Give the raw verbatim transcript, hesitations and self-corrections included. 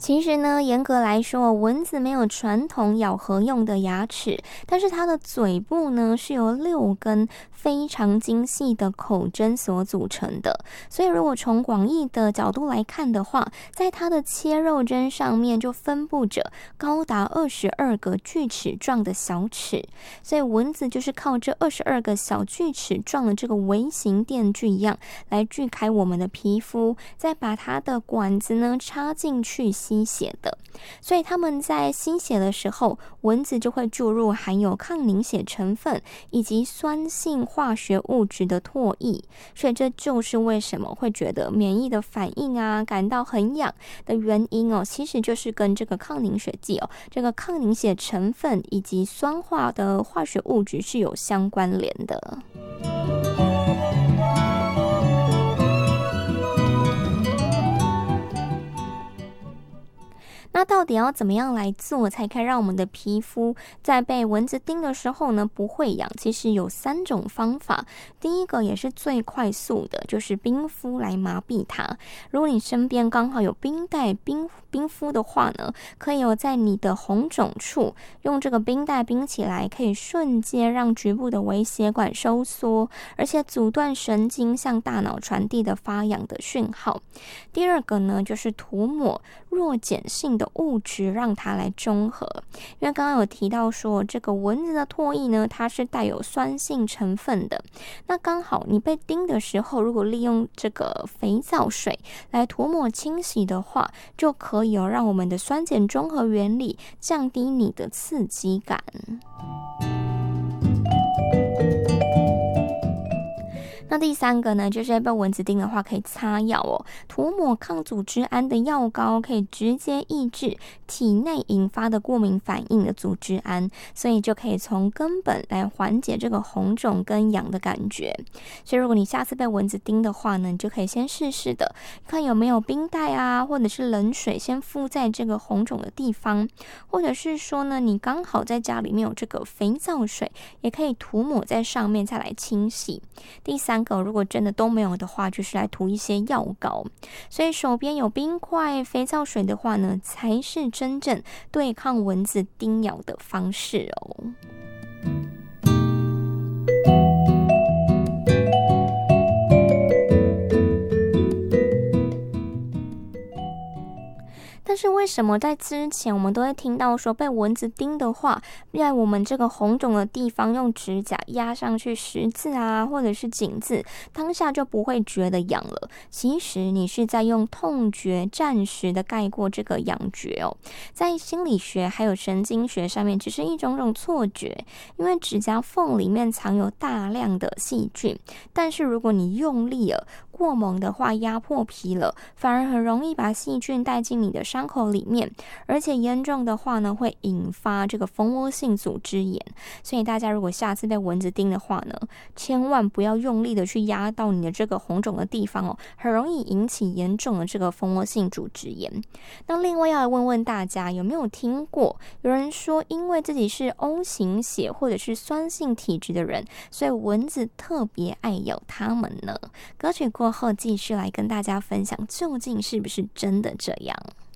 其实呢，严格来说，蚊子没有传统咬合用的牙齿，但是它的嘴部呢是由六根非常精细的口针所组成的。所以如果从广义的角度来看的话，在它的切肉针上面就分布着高达二十二个锯齿状的小齿，所以蚊子就是靠这二十二个小锯齿状的这个微型电锯一样来锯开我们的皮肤，再把它的管子呢插进去吸血的。所以他们在吸血的时候，蚊子就会注入含有抗凝血成分以及酸性化学物质的唾液，所以这就是为什么会觉得免疫的反应啊，感到很痒的原因哦，其实就是跟这个抗凝血剂哦，这个抗凝血成分以及酸化的化学物质是有相关联的。那到底要怎么样来做才可以让我们的皮肤在被蚊子叮的时候呢不会痒？其实有三种方法。第一个也是最快速的，就是冰敷来麻痹它。如果你身边刚好有冰袋冰冰敷的话呢，可以有在你的红肿处用这个冰袋冰起来，可以瞬间让局部的微血管收缩，而且阻断神经向大脑传递的发痒的讯号。第二个呢，就是涂抹弱碱性的物质让它来中和，因为刚刚有提到说这个蚊子的唾液呢，它是带有酸性成分的。那刚好你被叮的时候，如果利用这个肥皂水来涂抹清洗的话，就可以、哦、让我们的酸碱中和原理降低你的刺激感。那第三个呢，就是被蚊子叮的话可以擦药哦，涂抹抗组织胺的药膏可以直接抑制体内引发的过敏反应的组织胺，所以就可以从根本来缓解这个红肿跟痒的感觉。所以如果你下次被蚊子叮的话呢，你就可以先试试的，看有没有冰袋啊，或者是冷水先敷在这个红肿的地方，或者是说呢，你刚好在家里面有这个肥皂水，也可以涂抹在上面再来清洗。第三如果真的都没有的话，就是来涂一些药膏。所以手边有冰块、肥皂水的话呢，才是真正对抗蚊子叮咬的方式哦。但是为什么在之前我们都会听到说被蚊子叮的话，在我们这个红肿的地方用指甲压上去十字啊，或者是紧字，当下就不会觉得痒了？其实你是在用痛觉暂时的盖过这个痒觉哦。在心理学还有神经学上面，只是一种种错觉，因为指甲缝里面藏有大量的细菌，但是如果你用力了过猛的话，压迫皮了，反而很容易把细菌带进你的伤口里面，而且严重的话呢，会引发这个蜂窝性组织炎。所以大家如果下次被蚊子叮的话呢，千万不要用力的去压到你的这个红肿的地方哦，很容易引起严重的这个蜂窝性组织炎。那另外要来问问大家，有没有听过有人说，因为自己是 O 型血或者是酸性体质的人，所以蚊子特别爱咬他们呢？歌曲过后继续来跟大家分享，究竟是不是真的这样？